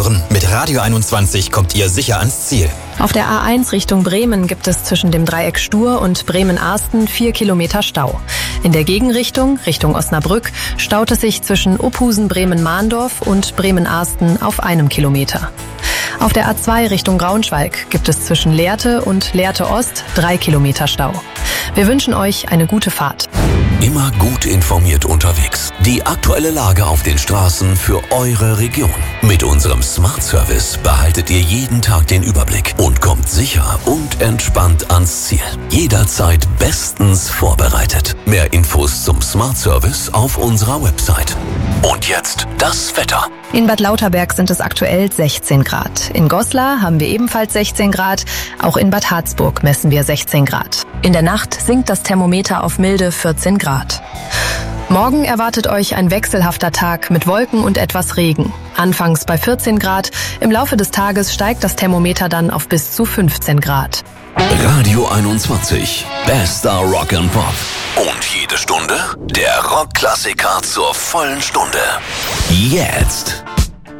Mit Radio 21 kommt ihr sicher ans Ziel. Auf der A1 Richtung Bremen gibt es zwischen dem Dreieck Stur und Bremen-Arsten 4 Kilometer Stau. In der Gegenrichtung, Richtung Osnabrück, staut es sich zwischen Opusen-Bremen-Mahndorf und Bremen-Arsten auf 1 Kilometer. Auf der A2 Richtung Braunschweig gibt es zwischen Lehrte und Lehrte Ost 3 Kilometer Stau. Wir wünschen euch eine gute Fahrt. Immer gut informiert unterwegs. Die aktuelle Lage auf den Straßen für eure Region. Mit unserem Smart Service behaltet ihr jeden Tag den Überblick und kommt sicher und entspannt ans Ziel. Jederzeit bestens vorbereitet. Mehr Infos zum Smart Service auf unserer Website. Und jetzt das Wetter. In Bad Lauterberg sind es aktuell 16 Grad. In Goslar haben wir ebenfalls 16 Grad. Auch in Bad Harzburg messen wir 16 Grad. In der Nacht sinkt das Thermometer auf milde 14 Grad. Morgen erwartet euch ein wechselhafter Tag mit Wolken und etwas Regen. Anfangs bei 14 Grad, im Laufe des Tages steigt das Thermometer dann auf bis zu 15 Grad. Radio 21, bester Rock and Pop. Und jede Stunde der Rockklassiker zur vollen Stunde. Jetzt.